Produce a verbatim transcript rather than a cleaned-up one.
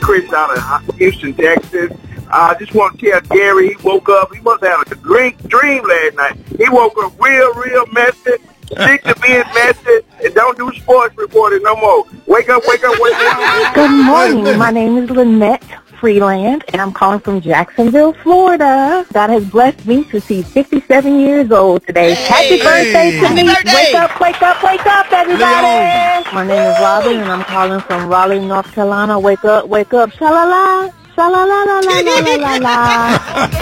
Chris out of Houston, Texas. I uh, just want to tell Gary he woke up. He must have had a dream, dream last night. He woke up real, real messy. Sick of being messy. And don't do sports reporting no more. Wake up, wake up, wake up. Good morning. My name is Lynette Freeland, and I'm calling from Jacksonville, Florida. God has blessed me to see fifty-seven years old today. Hey. Happy birthday to Happy me. birthday. Wake up, wake up, wake up, everybody. My name is Robin, and I'm calling from Raleigh, North Carolina. Wake up, wake up. Sha-la-la. Sha-la-la-la-la-la-la-la.